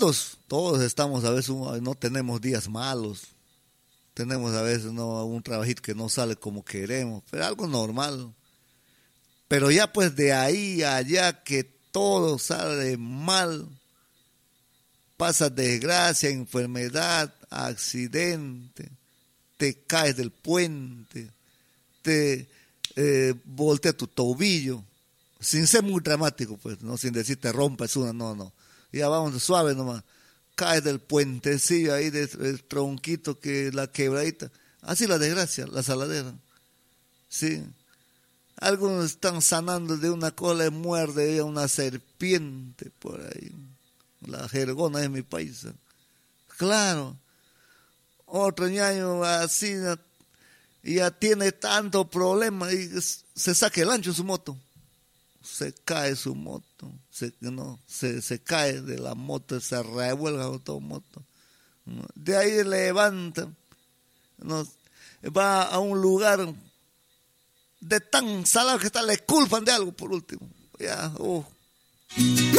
todos estamos a veces, no tenemos días malos, tenemos a veces un trabajito que no sale como queremos, pero algo normal. Pero ya pues de ahí a allá que todo sale mal, pasa desgracia, enfermedad, accidente, te caes del puente, te voltea tu tobillo, sin ser muy dramático, pues, no sin decir te rompes una, no. Ya vamos suave nomás, caes del puentecillo ahí del tronquito que la quebradita, así la desgracia, la saladera, sí. Algunos están sanando de una cola de muerde una serpiente por ahí. La jergona es mi paisa. Claro. Otro ñaño así ya tiene tanto problema y se saca el ancho su moto. Se cae su moto. Se cae de la moto, se revuelga toda moto. De ahí levanta. Va a un lugar de tan salado que está, le culpan de algo por último. Ya,